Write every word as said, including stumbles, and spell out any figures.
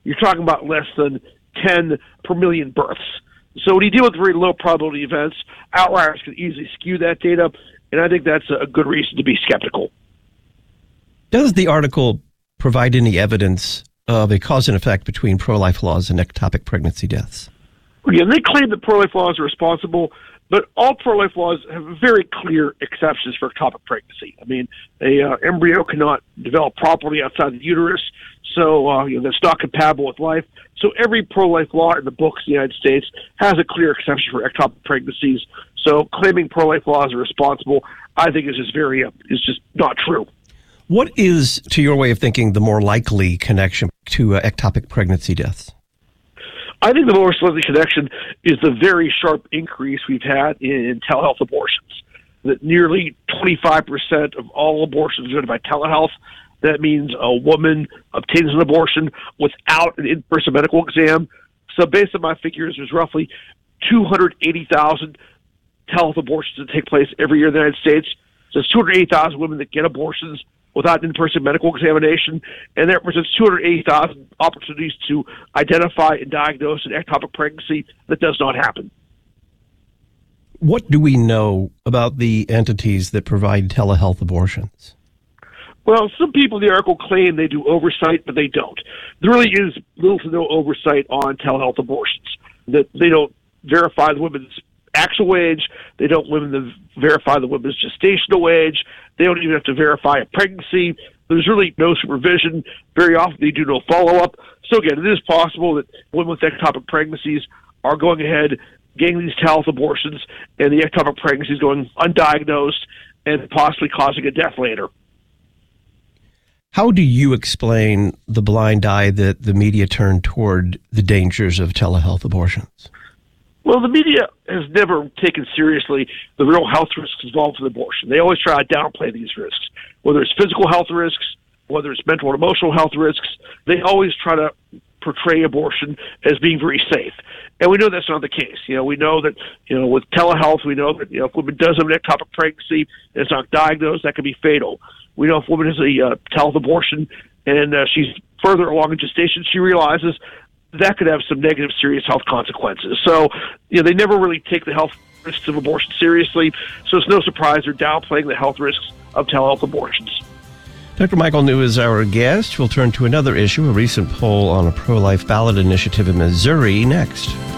you're talking about less than ten per million births. So when you deal with very low probability events, outliers can easily skew that data, and I think that's a good reason to be skeptical. Does the article provide any evidence of a cause and effect between pro-life laws and ectopic pregnancy deaths? Again, they claim that pro-life laws are responsible, but all pro-life laws have very clear exceptions for ectopic pregnancy. I mean, a uh, embryo cannot develop properly outside the uterus, so uh, you know, that's not compatible with life. So every pro-life law in the books in the United States has a clear exception for ectopic pregnancies. So claiming pro-life laws are responsible, I think, is just very uh, is just not true. What is, to your way of thinking, the more likely connection to uh, ectopic pregnancy deaths? I think the most likely connection is the very sharp increase we've had in telehealth abortions. That nearly twenty-five percent of all abortions are done by telehealth. That means a woman obtains an abortion without an in-person medical exam. So based on my figures, there's roughly two hundred eighty thousand telehealth abortions that take place every year in the United States. So it's two hundred eighty thousand women that get abortions without an in-person medical examination, and that represents two hundred eighty thousand opportunities to identify and diagnose an ectopic pregnancy that does not happen. What do we know about the entities that provide telehealth abortions? Well, some people in the article claim they do oversight, but they don't. There really is little to no oversight on telehealth abortions. That they don't verify the woman's actual age. They don't women to verify the woman's gestational age. They don't even have to verify a pregnancy. There's really no supervision. Very often they do no follow-up. So again, it is possible that women with ectopic pregnancies are going ahead, getting these telehealth abortions, and the ectopic pregnancy is going undiagnosed and possibly causing a death later. How do you explain the blind eye that the media turned toward the dangers of telehealth abortions? Well, the media has never taken seriously the real health risks involved in abortion. They always try to downplay these risks, whether it's physical health risks, whether it's mental and emotional health risks. They always try to portray abortion as being very safe. And we know that's not the case. You know, we know that, you know, with telehealth, we know that, you know, if a woman does have an ectopic pregnancy and it's not diagnosed, that can be fatal. We know if a woman has a uh, telehealth abortion and uh, she's further along in gestation, she realizes that could have some negative, serious health consequences. So, you know, they never really take the health risks of abortion seriously. So it's no surprise they're downplaying the health risks of telehealth abortions. Doctor Michael New is our guest. We'll turn to another issue, a recent poll on a pro-life ballot initiative in Missouri, next.